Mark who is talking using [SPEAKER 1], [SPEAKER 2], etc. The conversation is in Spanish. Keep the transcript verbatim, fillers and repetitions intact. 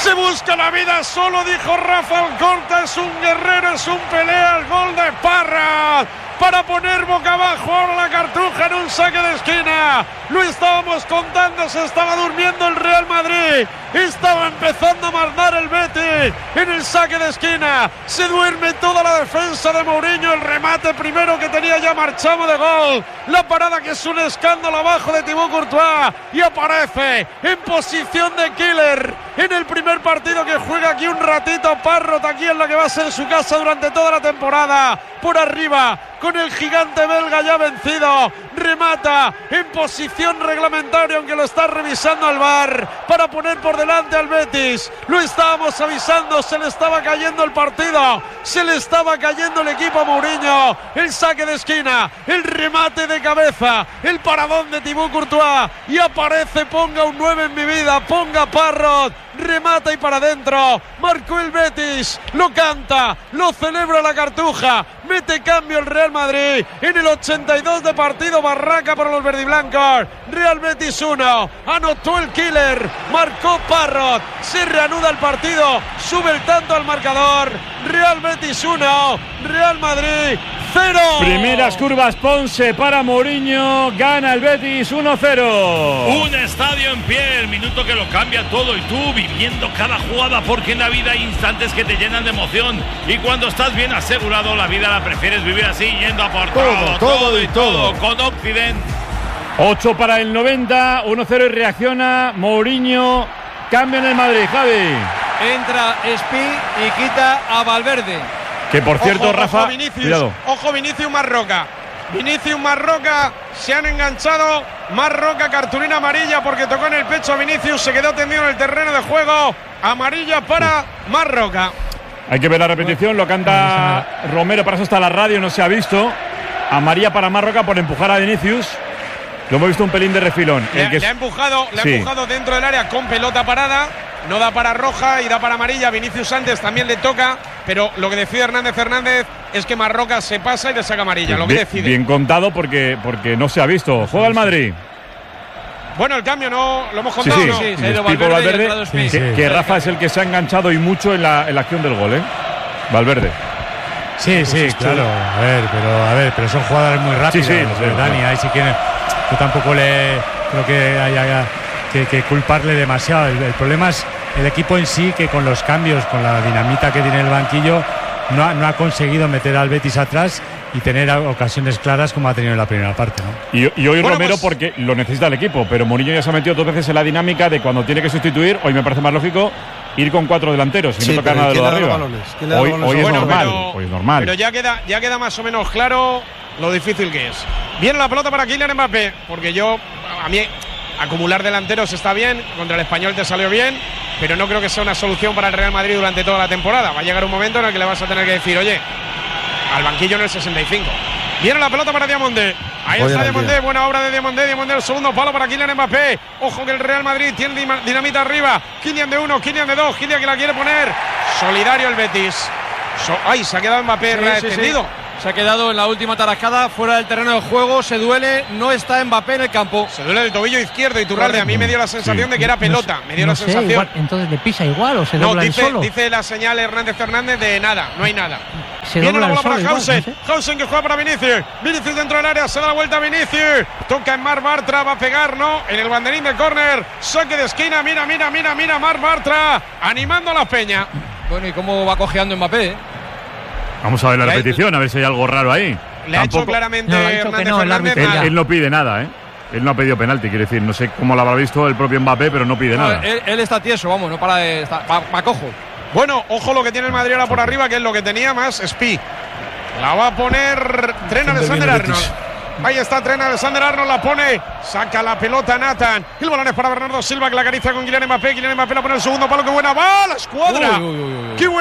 [SPEAKER 1] Se busca la vida, solo dijo Rafa Alcorta, es un guerrero, es un pelea, el gol de Parra para poner boca abajo ahora la Cartuja en un saque de esquina. Lo estábamos contando, se estaba durmiendo el Real Madrid, estaba empezando a mandar el Betis en el saque de esquina. Se duerme toda la defensa de Mourinho, el remate primero que tenía ya Marchamo de gol, la parada que es un escándalo abajo de Thibaut Courtois y aparece en posición de killer en el primer partido que juega aquí un ratito Parrot, aquí en la que va a ser su casa durante toda la temporada, por arriba con el gigante belga ya vencido, remata en posición reglamentaria aunque lo está revisando el V A R para poner por delante al Betis. Lo estábamos avisando, se le estaba cayendo el partido, se le estaba cayendo el equipo a Mourinho. El saque de esquina, el remate de cabeza, el paradón de Thibaut Courtois y aparece, ponga un nueve en mi vida, ponga Parrot, remata y para adentro, marcó el Betis, lo canta, lo celebra la Cartuja, mete cambio el Real Madrid en el ochenta y dos de partido, barraca para los verdiblancos. Real Betis uno, anotó el killer, marcó Parrot, se reanuda el partido, sube el tanto al marcador. Real Betis uno, Real Madrid cero.
[SPEAKER 2] Primeras curvas Ponce para Mourinho, gana el Betis uno cero.
[SPEAKER 3] Un estadio en pie, el minuto que lo cambia todo y tú viviendo cada jugada, porque en la vida hay instantes que te llenan de emoción y cuando estás bien asegurado la vida la prefieres vivir así, yendo a por todo, todo, todo y todo, todo con Occident.
[SPEAKER 2] ocho para el noventa, uno cero y reacciona Mourinho, cambia en el Madrid, Javi.
[SPEAKER 4] Entra Spi y quita a Valverde.
[SPEAKER 2] Que por cierto,
[SPEAKER 1] ojo,
[SPEAKER 2] Rafa,
[SPEAKER 1] ojo Vinicius,
[SPEAKER 2] cuidado.
[SPEAKER 1] Ojo Vinicius Marroca. Vinicius Marroca, se han enganchado. Marroca, cartulina amarilla porque tocó en el pecho a Vinicius, se quedó tendido en el terreno de juego. Amarilla para Marroca.
[SPEAKER 2] Hay que ver la repetición, lo canta Romero, para eso está la radio, no se ha visto. Amarilla para Marroca por empujar a Vinicius. Lo hemos visto un pelín de refilón.
[SPEAKER 1] Le,
[SPEAKER 2] el que
[SPEAKER 1] le ha empujado, le
[SPEAKER 2] sí.
[SPEAKER 1] ha empujado dentro del área con pelota parada. No da para roja y da para amarilla. Vinicius antes también le toca, pero lo que decide Hernández Hernández es que Marroca se pasa y le saca amarilla. Lo que
[SPEAKER 2] bien,
[SPEAKER 1] decide.
[SPEAKER 2] Bien contado porque, porque no se ha visto. Juega el Madrid.
[SPEAKER 1] Bueno, el cambio no lo hemos contado.
[SPEAKER 2] Sí, sí,
[SPEAKER 1] ¿no?
[SPEAKER 4] sí,
[SPEAKER 2] sí,
[SPEAKER 4] se ha ido
[SPEAKER 2] Valverde,
[SPEAKER 4] Valverde,
[SPEAKER 2] Valverde,
[SPEAKER 4] sí,
[SPEAKER 2] que,
[SPEAKER 5] sí.
[SPEAKER 2] que Rafa es el que se ha enganchado y mucho en la, en la acción del gol, ¿eh? Valverde.
[SPEAKER 5] Sí, sí, claro. A ver, pero a ver, pero son jugadores muy rápidos,
[SPEAKER 2] Sí, sí, no sé,
[SPEAKER 5] Dani.
[SPEAKER 2] no.
[SPEAKER 5] Ahí sí que yo tampoco le creo que haya que, que culparle demasiado. El, el problema es el equipo en sí, que con los cambios, con la dinamita que tiene el banquillo, no ha, no ha conseguido meter al Betis atrás y tener ocasiones claras como ha tenido en la primera parte, ¿no?
[SPEAKER 2] Y, y hoy
[SPEAKER 1] Bueno,
[SPEAKER 2] Romero
[SPEAKER 1] pues,
[SPEAKER 2] porque lo necesita el equipo, pero Mourinho ya se ha metido dos veces en la dinámica de cuando tiene que sustituir. Hoy me parece más lógico ir con cuatro delanteros y
[SPEAKER 6] Sí,
[SPEAKER 2] no tocar
[SPEAKER 6] pero
[SPEAKER 2] nada de
[SPEAKER 6] ¿quién
[SPEAKER 2] lo de
[SPEAKER 6] le da
[SPEAKER 2] arriba.
[SPEAKER 6] los balones? ¿Quién le da
[SPEAKER 2] Hoy,
[SPEAKER 6] los balones?
[SPEAKER 2] hoy es
[SPEAKER 1] Bueno,
[SPEAKER 2] normal,
[SPEAKER 1] pero,
[SPEAKER 2] hoy es normal.
[SPEAKER 1] Pero ya queda, ya queda más o menos claro lo difícil que es. Viene la pelota para Kylian Mbappé, porque yo, a mí, acumular delanteros está bien, contra el Español te salió bien, pero no creo que sea una solución para el Real Madrid durante toda la temporada. Va a llegar un momento en el que le vas a tener que decir, oye, al banquillo en el sesenta y cinco. Viene la pelota para Diamondé. Ahí
[SPEAKER 6] Oye,
[SPEAKER 1] está
[SPEAKER 6] el
[SPEAKER 1] Diamondé, buena obra de Diamondé. Diamondé, el segundo palo para Kylian Mbappé. Ojo que el Real Madrid tiene dinamita arriba. Kylian de uno, Kylian de dos. Kylian que la quiere poner. Solidario el Betis. So, ay, se ha quedado Mbappé
[SPEAKER 4] Sí, sí,
[SPEAKER 1] retendido.
[SPEAKER 4] sí. Se ha quedado en la última tarascada, fuera del terreno de juego, se duele, no está Mbappé en el campo.
[SPEAKER 1] Se duele el tobillo izquierdo y Turralde. A mí me dio la sensación
[SPEAKER 2] Sí.
[SPEAKER 1] de que era pelota. Me dio
[SPEAKER 7] no
[SPEAKER 1] la
[SPEAKER 7] sé,
[SPEAKER 1] sensación.
[SPEAKER 7] igual, entonces le pisa igual o se
[SPEAKER 1] No,
[SPEAKER 7] dobla
[SPEAKER 1] dice,
[SPEAKER 7] el solo.
[SPEAKER 1] dice la señal Hernández Hernández de nada, no hay nada.
[SPEAKER 7] Se
[SPEAKER 1] Viene
[SPEAKER 7] dobla
[SPEAKER 1] la
[SPEAKER 7] el
[SPEAKER 1] bola
[SPEAKER 7] solo
[SPEAKER 1] para
[SPEAKER 7] igual,
[SPEAKER 1] Hausen.
[SPEAKER 7] no sé.
[SPEAKER 1] Hausen que juega para Vinicius. Vinicius dentro del área, se da la vuelta a Vinicius. Toca en Marc Bartra, va a pegar, ¿no? En el banderín de córner. Saque de esquina, mira, mira, mira, mira. Marc Bartra animando a la peña.
[SPEAKER 4] Bueno, ¿y cómo va cojeando Mbappé? eh?
[SPEAKER 2] Vamos a ver la
[SPEAKER 1] Le ha-
[SPEAKER 2] repetición, a ver si hay algo raro ahí.
[SPEAKER 1] Le ha hecho
[SPEAKER 2] Tampoco-
[SPEAKER 1] claramente
[SPEAKER 7] No, ha dicho que
[SPEAKER 1] Hernández
[SPEAKER 7] no, el
[SPEAKER 1] Hernández.
[SPEAKER 7] árbitro
[SPEAKER 2] Él,
[SPEAKER 1] nada.
[SPEAKER 7] ya.
[SPEAKER 2] él no pide nada, ¿eh? Él no ha pedido penalti, quiere decir, no sé cómo lo habrá visto el propio Mbappé, pero no pide
[SPEAKER 4] No,
[SPEAKER 2] nada.
[SPEAKER 4] él, él está tieso, vamos, no para de. Está, va, va cojo.
[SPEAKER 1] Bueno, ojo lo que tiene el Madrid ahora por arriba, que es lo que tenía más Spi. La va a poner Trent Alexander-Arnold. Ahí está Trent Alexander-Arnold, la pone, saca la pelota Nathan. El balón es para Bernardo Silva, que la acaricia con Kylian Mbappé. Kylian Mbappé la pone el segundo palo, qué buena va la escuadra.
[SPEAKER 4] Uy, uy, uy, uy.
[SPEAKER 1] Qué buena